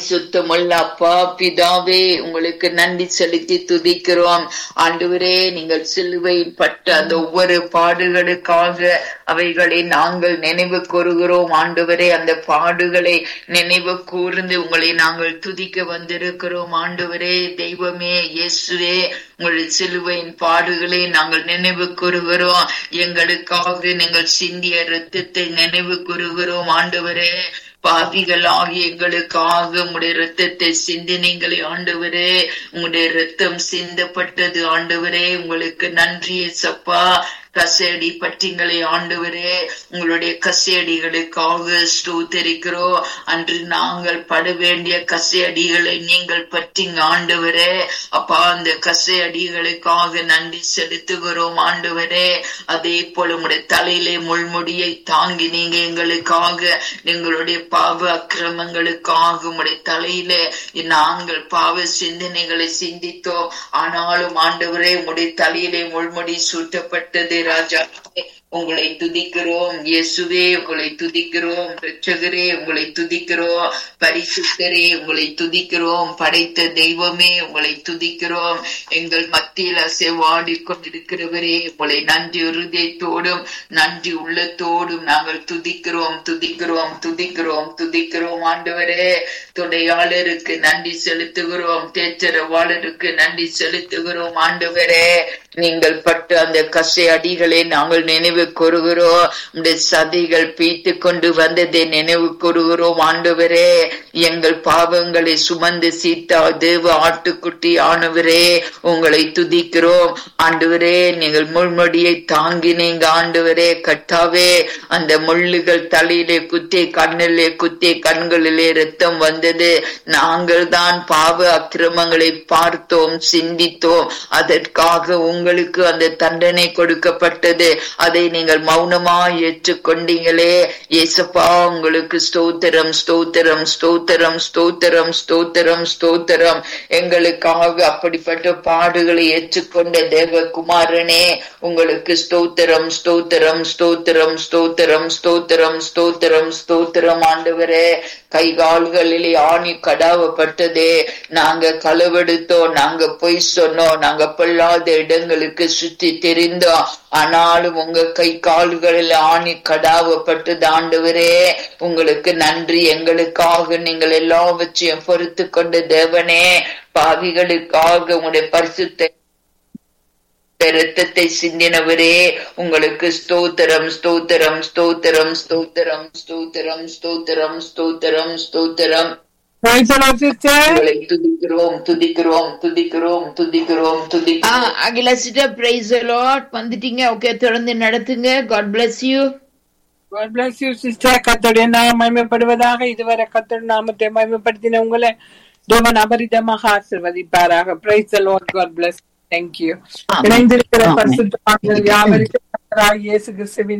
பரிசுத்தமுள்ள அப்பா பிதாவே, உங்களுக்கு நன்றி செலுத்தி துதிக்கிறோம். ஆண்டவரே, நீங்கள் சிலுவையில் பட்ட அந்த ஒவ்வொரு பாடுகளுக்காக அவைகளை நாங்கள் நினைவு கூறுகிறோம். ஆண்டவரே, அந்த பாடுகளை நினைவு கூர்ந்து உங்களை நாங்கள் துதிக்க வந்திருக்கிறோம். ஆண்டவரே, தெய்வமே, இயேசுவே, உங்களுடைய சிலுவையின் பாடுகளை நாங்கள் நினைவு கூறுகிறோம். எங்களுக்காக நீங்கள் சிந்திய இரத்தத்தை நினைவு கூறுகிறோம். ஆண்டவரே, பாவிகள் ஆகிய எங்களுக்காக உங்களுடைய இரத்தத்தை சிந்தினீங்களே ஆண்டவரே. உங்களுடைய இரத்தம் சிந்தப்பட்டது ஆண்டவரே. உங்களுக்கு நன்றி ஏசப்பா. கசேடி பட்டிங்களை ஆண்டவரே, உங்களுடைய கசேடிகளுக்காக ஸ்தோத்திரிக்கிறோம். அன்று நாங்கள் பட வேண்டிய கசையடிகளை நீங்கள் பற்றிங்க ஆண்டவரே. அப்பா, அந்த கசையடிகளுக்காக நன்றி செலுத்துகிறோம் ஆண்டவரே. அதே போல உங்களுடைய தலையிலே முள்முடியை தாங்கி நீங்க எங்களுக்காக எங்களுடைய பாவ அக்கிரமங்களுக்காக உங்களுடைய தலையிலே நாங்கள் பாவ சிந்தனைகளை சிந்தித்தோம். ஆனாலும் ஆண்டவரே, உங்களுடைய தலையிலே முள்முடி சூட்டப்பட்டது. ராஜா, உங்களை துதிக்கிறோம். இயேசுவே, உங்களை துதிக்கிறோம். இரட்சகரே, உங்களை துதிக்கிறோம். பரிசுத்தரே, உங்களை துதிக்கிறோம். படைத்த தெய்வமே, உங்களை துதிக்கிறோம். எங்கள் மத்தியில் அசைவாடி கொண்டிருக்கிறவரே, உங்களை நன்றி இருதயத்தோடும் நன்றி உள்ளத்தோடும் நாங்கள் துதிக்கிறோம் துதிக்கிறோம் துதிக்கிறோம் துதிக்கிறோம். ஆண்டவரே, துணையாளருக்கு நன்றி செலுத்துகிறோம். தேற்றரவாளருக்கு நன்றி செலுத்துகிறோம். ஆண்டவரே, நீங்கள் பட்ட அந்த கசை அடிகளை நாங்கள் நினைவு கூறுகிறோம். உடைய சதைகள் பீத்து கொண்டு வந்ததை நினைவு கூறுகிறோம். ஆண்டவரே, எங்கள் பாவங்களை சுமந்து சீத்தா தேவ ஆட்டுக்குட்டி ஆனவரே, உங்களை துதிக்கிறோம். ஆண்டவரே, நீங்கள் முள்முடியை தாங்கினீங்க ஆண்டவரே. கட்டாவே, அந்த முள்ளுகள் தலையிலே குத்தி, கண்ணிலே குத்தி, கண்களிலே ரத்தம் வந்தது. நாங்கள் தான் பாவ அக்கிரமங்களை பார்த்தோம், சிந்தித்தோம். அதற்காக உங்களுக்கு அந்த தண்டனை கொடுக்கப்பட்டது. அதை நீங்கள் மௌனமாய் ஏற்றுக்கொண்டீங்களே இயேசப்பா. உங்களுக்கு ஸ்தோத்திரம் ஸ்தோத்திரம் ஸ்தோத்திரம் ஸ்தோத்திரம் ஸ்தோத்திரம் ஸ்தோத்திரம். எங்களுக்காக அப்படிப்பட்ட பாடுகளை ஏற்றுக்கொண்ட தேவகுமாரனே, உங்களுக்கு ஸ்தோத்திரம் ஸ்தோத்திரம் ஸ்தோத்திரம் ஸ்தோத்திரம் ஸ்தோத்திரம் ஸ்தோத்திரம் ஸ்தோத்திரம். ஆண்டவரே, கை கால்களிலே ஆணி கடாவப்பட்டதே. நாங்க களவெடுத்தோம், நாங்க பொய் சொன்னோம், நாங்க பொல்லாத இடங்களுக்கு சுற்றி தெரிந்தோம். ஆனாலும் உங்க கை கால்களில் ஆணி கடாவப்பட்டது. ஆண்டவரே, உங்களுக்கு நன்றி. எங்களுக்காக நீங்கள் எல்லாவற்றையும் பொறுத்து கொண்ட தேவனே, பாவிகளுக்காக உங்களுடைய பரிசுத்த இரத்தத்தை சிந்தினவரே, உங்களுக்கு ஸ்தோத்திரம் ஸ்தோத்திரம் ஸ்தோத்திரம் ஸ்தோத்திரம் ஸ்தோத்திரம் ஸ்தோத்திரம் ஸ்தோத்திரம் ஸ்தோத்திரம். துதிக்கிறோம் துதிக்கிறோம் துதிக்கிறோம் துதிக்கிறோம் துதிக்கிறோம். Akila sister, praise the Lord. வந்துட்டீங்க. ஓகே, தொடர்ந்து நடத்துங்க. God bless you. God bless you sister. கர்த்தருடைய நாமம் மகிமைப்படுவதாக. இதுவரை கர்த்தருடைய நாமத்தை மகிமைப்படுத்தின உங்களை தேவன் அபரிதமாக ஆசீர்வதிப்பாராக. Praise the Lord. God bless you. Thank you. இணைந்திருக்கிற பரிசுத்த ஆவியானவர் யாவருக்கும் கர்த்தராகிய இயேசு கிறிஸ்துவின்